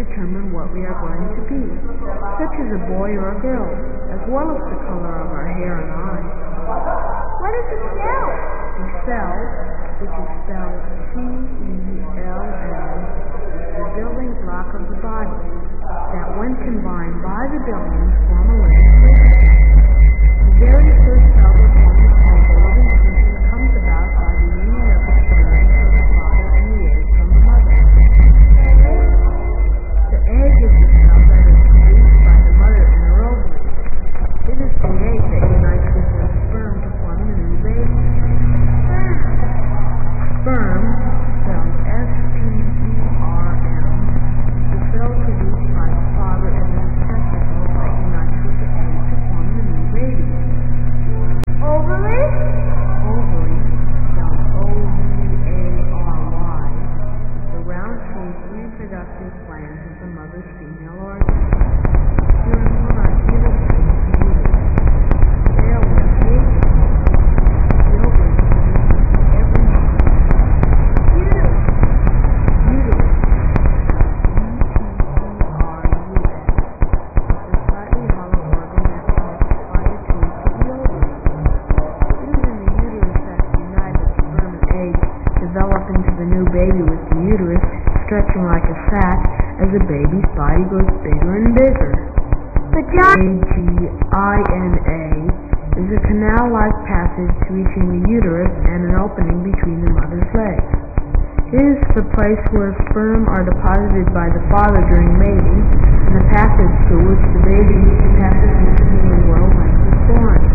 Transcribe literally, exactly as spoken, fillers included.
determine what we are going to be, such as a boy or a girl, as well as the color of our hair and eyes. What is a cell? A cell, which is spelled C E L L, is the building block of the body, that when combined by the buildings form a living system. The very first cell that forms a living system comes about by the union of the sperm from the father and the egg from the mother. The egg is the cell that is produced by the mother in her ovaries. It is the egg that unites with the sperm to form the new baby. Sperm, spelled S P E R M, is the cell produced by the father in his testicles that unites with the egg to form the new baby. Ovary? Ovary, spelled O V A R Y, is the round-shaped reproductive gland of the mother's female organ. During one our fetal stage, the uterus. There were eight the ovaries produce every month. Uterus. Uterus, U T E R U S, is the slightly hollow organ that connects by a tube to the ovary. It is in the uterus that the united sperm and egg develop into the new baby, with the uterus stretching like a sack as the baby's body grows bigger and bigger. Vagina. A G I N A is a canal-like passage reaching the uterus and an opening between the mother's legs. It is the place where sperm are deposited by the father during mating, and the passage through which the baby transitions into the world when it is born.